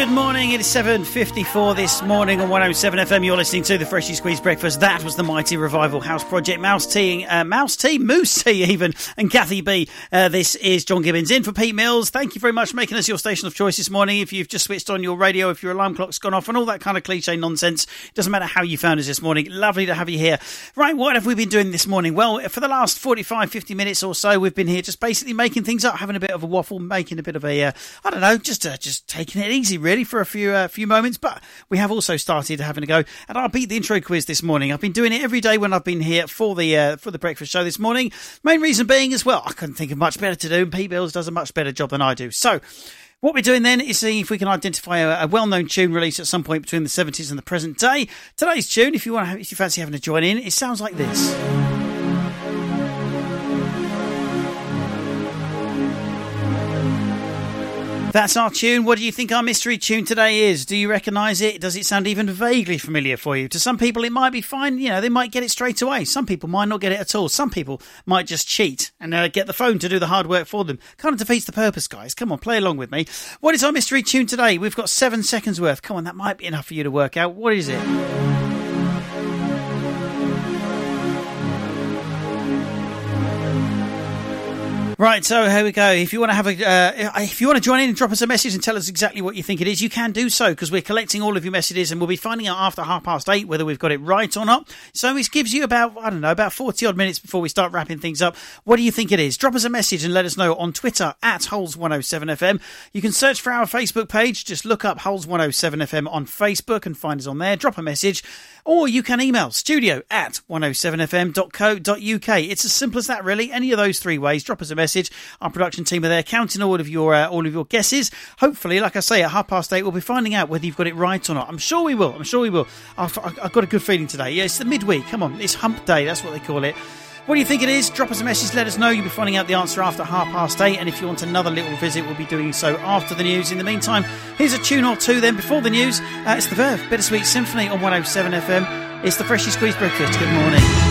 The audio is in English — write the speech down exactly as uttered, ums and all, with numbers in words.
Good morning, it is seven fifty-four this morning on one oh seven F M. You're listening to the Freshly Squeezed Breakfast. That was the Mighty Revival House Project. Mouse Tea, uh, Mouse Tea, Moose Tea even, and Kathy B. Uh, this is John Gibbons in for Pete Mills. Thank you very much for making us your station of choice this morning. If you've just switched on your radio, if your alarm clock's gone off and all that kind of cliche nonsense, it doesn't matter how you found us this morning. Lovely to have you here. Right, what have we been doing this morning? Well, for the last forty-five, fifty minutes or so, we've been here just basically making things up, having a bit of a waffle, making a bit of a, uh, I don't know, just uh, just taking it easy really for a few uh, few moments. But we have also started having a go at our Beat the Intro quiz this morning. I've been doing it every day when I've been here for the uh, for the breakfast show this morning. Main reason being as well, I couldn't think of much better to do, and Pete Mills does a much better job than I do. So what we're doing then is seeing if we can identify a, a well-known tune released at some point between the seventies and the present day. Today's tune, if you want to, have, if you fancy having a join in, it sounds like this. That's our tune. What do you think our mystery tune today is? Do you recognise it? Does it sound even vaguely familiar for you? To some people, it might be fine. You know, they might get it straight away. Some people might not get it at all. Some people might just cheat and uh, get the phone to do the hard work for them. Kind of defeats the purpose, guys. Come on, play along with me. What is our mystery tune today? We've got seven seconds worth. Come on, that might be enough for you to work out. What is it? Right, so here we go. If you want to have a, uh, if you want to join in and drop us a message and tell us exactly what you think it is, you can do so, because we're collecting all of your messages and we'll be finding out after half past eight whether we've got it right or not. So it gives you about, I don't know, about forty odd minutes before we start wrapping things up. What do you think it is? Drop us a message and let us know on Twitter at Holes one oh seven F M. You can search for our Facebook page. Just look up Holes one oh seven F M on Facebook and find us on there. Drop a message. Or you can email studio at one oh seven f m dot co dot u k. It's as simple as that, really. Any of those three ways. Drop us a message. Our production team are there counting all of your uh, all of your guesses. Hopefully, like I say, at half past eight, we'll be finding out whether you've got it right or not. I'm sure we will. I'm sure we will. I've, I've got a good feeling today. Yeah, it's the midweek. Come on, it's hump day. That's what they call it. What do you think it is? Drop us a message, let us know. You'll be finding out the answer after half past eight. And if you want another little visit, we'll be doing so after the news. In the meantime, here's a tune or two then before the news. Uh, it's The Verve, Bittersweet Symphony on one oh seven F M. It's the Freshly Squeezed Breakfast. Good morning.